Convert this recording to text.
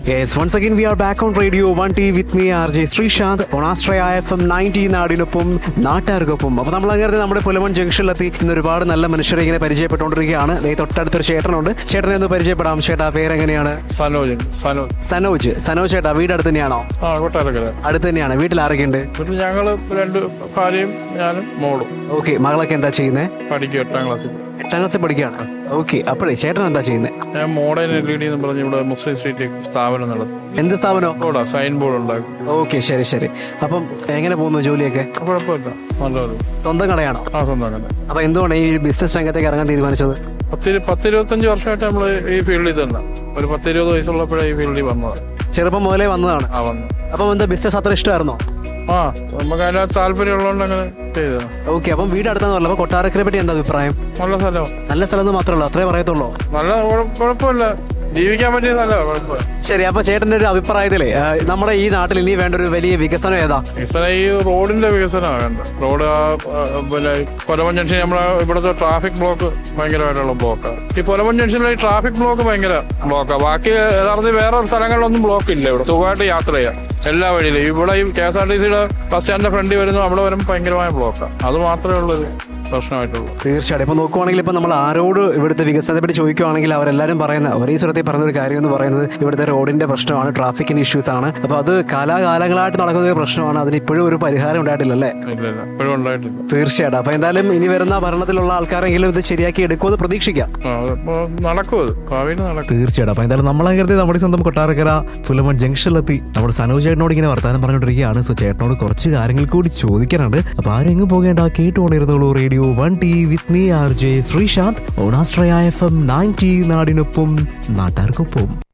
Yes, once again we are back on Radio 1T with me RJ Srishant on Astraya FM 90 നാടിനൊപ്പം നാട്ടുകാർക്കൊപ്പം. അപ്പോൾ നമ്മൾ അങ്ങനെ നമ്മുടെ പുലമൺ ജംഗ്ഷനിലെത്തി ഇന്ന് ഒരുപാട് നല്ല മനുഷ്യരെ ഇങ്ങനെ പരിചയപ്പെട്ടുകൊണ്ടിരിക്കുകയാണ്. തൊട്ടടുത്തൊരു ചേട്ടനുണ്ട്. ചേട്ടനെ ഒന്ന് പരിചയപ്പെടാം. ചേട്ടാ പേരെങ്ങനെയാണ്? സനോജ് ചേട്ടാ വീട് അടുത്ത് തന്നെയാണോ? അടുത്ത് തന്നെയാണ്. വീട്ടിൽ ആരൊക്കെയുണ്ട്? ഞങ്ങള് 2 ഭാര്യയും ഞാനും മോളും. ഓക്കെ, മകളൊക്കെ എന്താ ചെയ്യുന്നത്? പഠിക്കും, 8ാം ക്ലാസ്സിൽ പഠിക്കുകയാണ്. ഓക്കെ, അപ്പോഴേ ചേട്ടൻ എന്താ ചെയ്യുന്നത്? ഞാൻ മോഡേൺ LED എന്ന് പറഞ്ഞ് ഇവിടെ മുസ്ലിം സ്ട്രീറ്റ് സ്ഥാപനം നടത്തും. എന്ത് സ്ഥാപനം? സൈൻ ബോർഡ് ഉണ്ടാക്കും. ഓക്കെ, ശരി. അപ്പം എങ്ങനെ പോകുന്നു ജോലിയൊക്കെ? കുഴപ്പമില്ല, നല്ലൊരു സ്വന്തം കടയാണോ? സ്വന്തം കട. അപ്പൊ എന്തുകൊണ്ട് ഈ ബിസിനസ് രംഗത്തേക്ക് ഇറങ്ങാൻ തീരുമാനിച്ചത്? 10-25 വർഷമായിട്ട് നമ്മള് ഈ ഫീൽഡിൽ തന്നെ. ഒരു 10-20 വയസ്സുള്ളപ്പോഴേ ഈ ഫീൽഡിൽ വന്നതാണ്. ചെറുപ്പം മുതലേ വന്നതാണ്. അപ്പം എന്താ ബിസിനസ് അത്ര ഇഷ്ടമായിരുന്നോ? നമുക്ക് അതിനകത്ത് താല്പര്യമുള്ളതുകൊണ്ട് അങ്ങനെ ചെയ്തതാണ്. ഓക്കെ, അപ്പം വീട് അടുത്താന്ന് പറഞ്ഞപ്പോ കൊട്ടാരക്കരെ പറ്റി എന്താ അഭിപ്രായം? നല്ല സ്ഥലം മാത്രമല്ല, അത്രേ പറയത്തുള്ളൂ. നല്ല കുഴപ്പമില്ല, ജീവിക്കാൻ പറ്റിയ സ്ഥലമാണ്, കുഴപ്പമില്ല. ശരി, അപ്പൊ ചേട്ടന്റെ ഒരു അഭിപ്രായത്തില് നമ്മുടെ ഈ നാട്ടിൽ ഇനി വേണ്ട ഒരു വലിയ വികസനം ഏതാ? വികസനം ഈ റോഡിന്റെ വികസനമാണ് വേണ്ടത്. റോഡ് പിന്നെ കൊലമൺ ജംഗ്ഷൻ നമ്മളെ ഇവിടുത്തെ ട്രാഫിക് ബ്ലോക്ക് ഭയങ്കരമായിട്ടുള്ള ബ്ലോക്കാണ്. ഈ കൊലമൺ ജംഗ്ഷനിലെ ഈ ട്രാഫിക് ബ്ലോക്ക് ഭയങ്കര ബ്ലോക്കാണ്. ബാക്കി യഥാർത്ഥത്തിൽ വേറെ സ്ഥലങ്ങളിലൊന്നും ബ്ലോക്ക് ഇല്ല. ഇവിടെ സുഖമായിട്ട് യാത്ര ചെയ്യാം എല്ലാ വഴിയിലും. ഇവിടെ ഈ KSRTCയുടെ ബസ് സ്റ്റാൻഡിന്റെ ഫ്രണ്ടിൽ വരുന്നു, അവിടെ വരുമ്പോൾ ഭയങ്കരമായ ബ്ലോക്കാണ്. അത് മാത്രമേ ഉള്ളൂ പ്രശ്നമായിട്ടുള്ളൂ. തീർച്ചയായിട്ടും. ഇപ്പൊ നോക്കുവാണെങ്കിൽ ഇപ്പൊ നമ്മൾ ആരോട് ഇവിടുത്തെ വികസനത്തെ പറ്റി ചോദിക്കുവാണെങ്കിൽ അവരെല്ലാരും പറയുന്ന ഒരേ സ്വരത്തിൽ പറഞ്ഞൊരു കാര്യം എന്ന് പറയുന്നത് ഇവിടുത്തെ റോഡിന്റെ പ്രശ്നമാണ്, ട്രാഫിക്കിന്റെ ഇഷ്യൂസ് ആണ്. അപ്പൊ അത് കാലാകാലങ്ങളായിട്ട് നടക്കുന്ന ഒരു പ്രശ്നമാണ്. അതിന് ഇപ്പോഴും ഒരു പരിഹാരം ഉണ്ടായിട്ടില്ലല്ലേ? തീർച്ചയായിട്ടും. അപ്പൊ എന്തായാലും ഇനി വരുന്ന ഭരണത്തിലുള്ള ആൾക്കാരെങ്കിലും ഇത് ശരിയാക്കി എടുക്കുമെന്ന് പ്രതീക്ഷിക്കാം. തീർച്ചയായിട്ടും. അപ്പൊ എന്തായാലും നമ്മളങ്ങനെ നമ്മുടെ സ്വന്തം കൊട്ടാരക്കര പുലമൺ ജംഗ്ഷനിലെത്തി നമ്മുടെ സനോജ് ചേട്ടനോട് ഇങ്ങനെ വർത്താനം പറഞ്ഞുകൊണ്ടിരിക്കുകയാണ്. സോ ചേട്ടനോട് കുറച്ച് കാര്യങ്ങൾ കൂടി ചോദിക്കാനുണ്ട്. അപ്പൊ ആരും എങ്ങും പോകേണ്ട, കേട്ടുകൊണ്ടിരുന്നുള്ളൂ Radio 1T with me RJ Srishant on Astraya FM 90 നാടിനൊപ്പം നാട്ടുകാർക്കൊപ്പം.